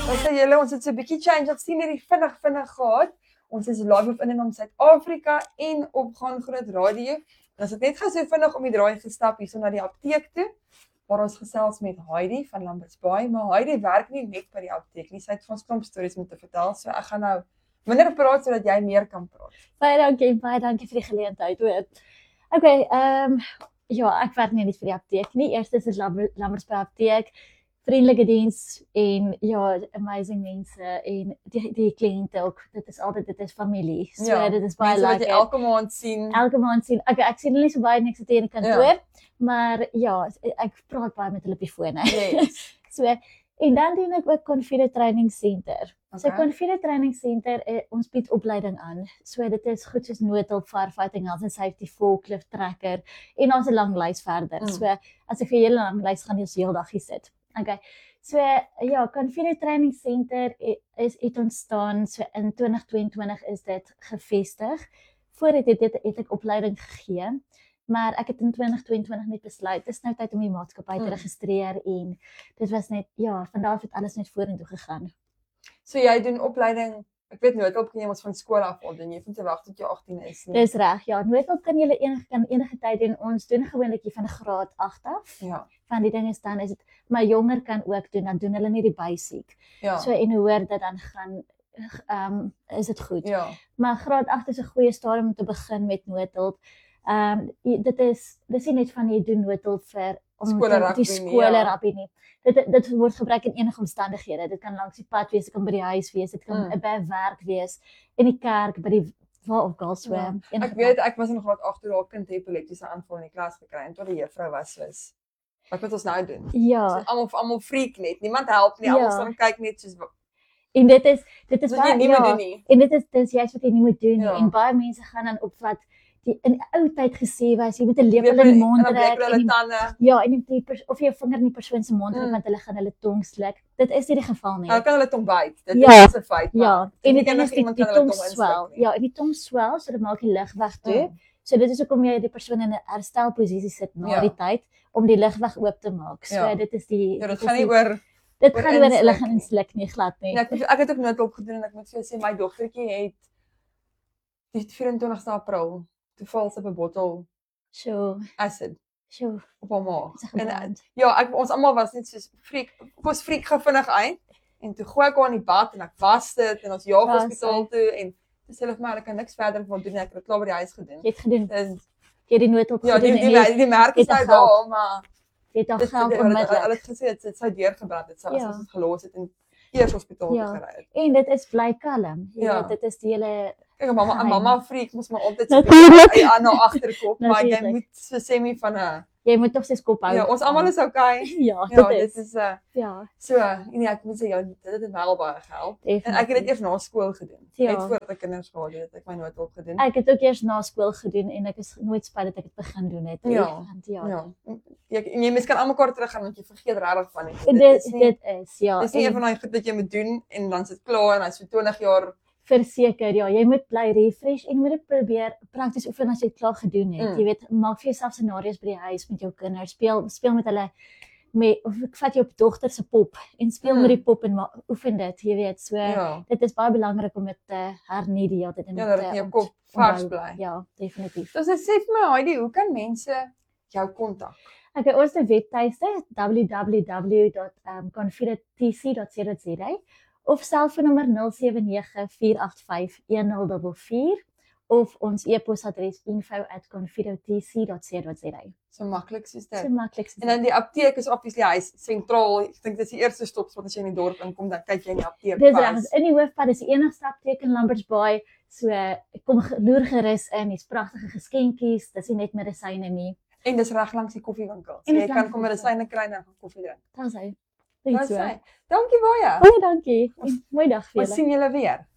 Wat sê julle, ons het so 'n bietjie change of scenery vinnig gehad. Ons is live op in Suid-Afrika en op Gaan Groot Radio. En ons het net gou so vinnig om die draai gestap hierso na die apteek toe, waar ons gesels met Heidi van Lambert's Bay. Maar Heidi werk nie net by die apteek nie, sy het vir ons klomp stories om te vertel. So ek gaan nou minder praat sodat jy meer kan praat. Baie dankie vir die geleentheid, hoor. Okay, ja, ek werk nie net vir die apteek nie. Eers is dit Lambert's Bay apteek, vriendelike diens en ja, amazing mense en die kliënte ook. Dit is familie. So Ja, dit is baie mense wat jy lekker. elke maand sien. Elke maand sien. Ek sien hulle nie so baie niks in die kantoor, maar ja, ek praat baie met hulle op die fone. Yes. So, en dan doen ek ook Confide Training Center. So Okay. Confide Training Center, ons bied opleiding aan. So dit is goed soos noodhulp, firefighting, health and safety, forklift, trekker en ons 'n lang lys verder. So as ek vir julle 'n lang lys gaan ons heeldag hier sit. Okay. So ja, Confide Training Center het ontstaan so in 2022 is dit gevestig. Voor dit het ek opleiding gegee. Maar ek het in 2022 net besluit, dis nou tyd om die maatskappy te registreer en dit was net, ja, vandaar het alles net vorentoe gegaan. So jy doen opleiding, ek weet noodhulp kan jy ons van skool af al doen, jy hoef nie te wag tot jy 18 is nie. Dis reg, ja, noodhulp kan julle enige tyd doen. Ons doen gewoonlik van graad 8 af. Ja. Van die ding is dan is dit, maar jonger kan ook doen, dan doen hulle nie die basic. Ja. So en hoor dit dan gaan is dit goed. Ja. Maar graad 8 is 'n goeie stadium om te begin met noodhulp. Dis nie net van jy doen noodhulp vir om die skole rugby nie. Dit word gebruik in enige omstandighede. Dit kan langs die pad wees, dit kan by die huis wees, dit kan by werk wees, in die kerk, by die waar ook al so. Ja. Ek weet ek was in graad 8 toe daar kind epileptiese aanval in die klas gekry en tot die juffrou was. Wat moet ons nou doen? Ja. So, almal freak net. Niemand help nie. Almal staan kyk net soos en dit is wat jy nie moet doen nie. En dit is juist wat jy nie moet doen nie. Ja. En baie mense gaan dan op wat die in die ou tyd gesê was, jy moet 'n lepel in die mond trek en of jy vinger in die persoon se mond trek want hulle gaan hulle tong sluk. Dit is nie die geval nie. Hulle kan hulle tong byt. Dit is 'n feit. Ja, en dit is die tong swel. Ja, en die tong swel, so dit maak die lug weg toe. So dit is hoekom jy die persoon in 'n herstelposisie sit na die tyd om die lug weg oop te maak. So dit is die dit gaan nie oor dit gaan oor hulle gaan insluk nie, glad nie. Ja, ek het ook noodhulp gedoen en ek moet vir jou sê my dogtertjie het die 24ste April toe val sy op 'n bottel acid op haar maag. En ja, ons almal was net soos freak. Ons freak gou vinnig uit en toe gooi ek haar in die bad en ek was dit en ons jaag hospitaal toe en dis hulle vir my ek kan niks verder van doen. Ek het klaar by die huis gedoen. Jy het gedoen. Jy het die noodhulp gedoen. Ja, die merk is nou daar, maar jy het al geld onmiddellik. Hulle het gesê dit sou deurgebrand het as dit gelos het en eers hospitaal toe gery het. En dit is bly kalm. Jy weet dit is die hele Kyk, mamma freak mos maar altyd so aan na agterkop, maar jy moet so semi van 'n jy moet tog steeds kop hou. Ja, ons almal is okay. Ja, dit is ja. So, nee, ek moet sê ja, dit het my al baie gehelp. En ek het dit eers na skool gedoen. Net voordat ek kinders gehad het, ek my noodhulp gedoen. Ek het ook eers na skool gedoen en ek is nooit spyt dat ek dit begin doen het. Ja. Jy mens kan almekaar teruggaan want jy vergeet regtig van dit. Dit is ja. Dis nie een van daai goed wat jy moet doen en dan sit klaar en hy's vir 20 jaar verseker, ja, jy moet bly refresh en moet dit probeer prakties oefen as jy dit klaar gedoen het. Jy weet, maak vir jouself scenario's by die huis met jou kinders, speel met hulle of ek vat jou dogter se pop en speel met die pop en oefen dit, jy weet. So dit is baie belangrik om dit te hernie die hele tyd en dat in jou kop vars bly. Ja, definitief. Dus sê vir my Heidi, hoe kan mense jou kontak? Okay, ons webtuiste www.confidetc.co.za of selfoonnommer 079 of ons e-posadres info@confidetc.co.za. So maklik soos dit. So maklik soos dit. En dan die apteek is obviously hy's sentraal. Ek dink dis die eerste stopspoor as jy in die dorp inkom, dan kyk jy in die apteek. Dis reg, in die hoofpad is die enigste apteek in Lambert's Bay. So kom loer gerus in, hier's pragtige geskenkies, dis nie net medisyne nie. En dis reg langs die koffiewinkel. So jy kan kom medisyne kry en dan koffie drink. Dis hy. Dankie baie. Baie dankie. Mooi dag vir julle. Ons sien julle weer.